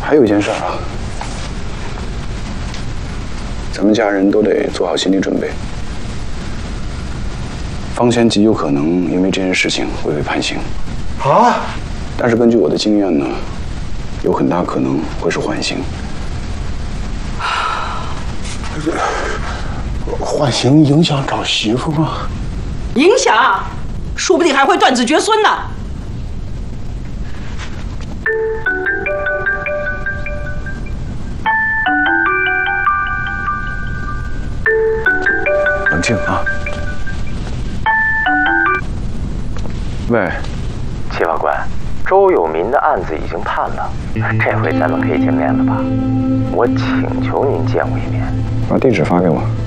还有一件事啊，咱们家人都得做好心理准备。方贤极有可能因为这件事情会被判刑。 啊！ 但是根据我的经验呢，有很大可能会是缓刑。 缓刑影响找媳妇吗？ 影响，说不定还会断子绝孙呢。 冷静啊！喂， 戚法官，周有民的案子已经判了，这回咱们可以见面了吧？我请求您见我一面。 把地址发给我。